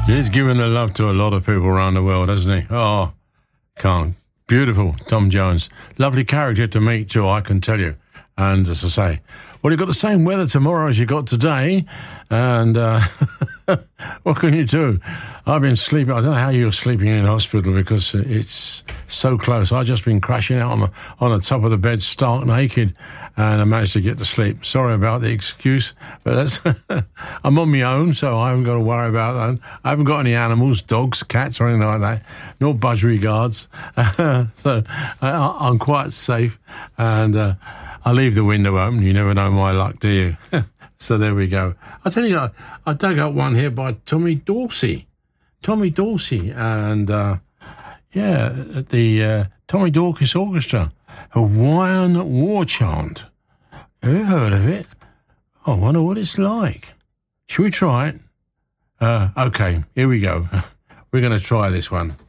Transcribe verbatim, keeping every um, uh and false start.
He's given the love to a lot of people around the world, hasn't he? Oh, can't. Beautiful, Tom Jones. Lovely character to meet too, I can tell you. And as I say, well, you've got the same weather tomorrow as you got today. And uh, what can you do? I've been sleeping. I don't know how you're sleeping in hospital because it's so close. I've just been crashing out on the, on the top of the bed, stark naked, and I managed to get to sleep. Sorry about the excuse, but that's I'm on my own, so I haven't got to worry about that. I haven't got any animals, dogs, cats, or anything like that, nor budgerigars. So I, I'm quite safe, and uh, I leave the window open. You never know my luck, do you? So there we go. I tell you, I, I dug up one here by Tommy Dorsey. Tommy Dorsey, and uh, yeah, the uh, Tommy Dorcas Orchestra, Hawaiian War Chant. Have you heard of it? I wonder what it's like. Should we try it? Uh, okay, here we go. We're going to try this one.